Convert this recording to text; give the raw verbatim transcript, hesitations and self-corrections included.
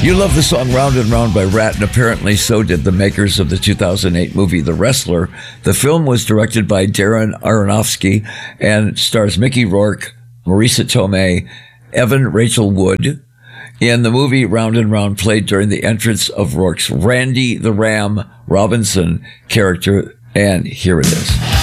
You love the song Round and Round by Rat, and apparently so did the makers of the two thousand eight movie The Wrestler. The film was directed by Darren Aronofsky and stars Mickey Rourke, Marisa Tomei, Evan Rachel Wood. In the movie, Round and Round played during the entrance of Rourke's Randy the Ram Robinson character, and here it is.